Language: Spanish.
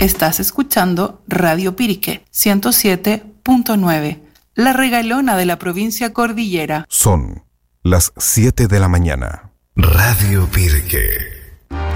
Estás escuchando Radio Pirique 107.9, la regalona de la provincia Cordillera. Son las 7 de la mañana. Radio Pirique.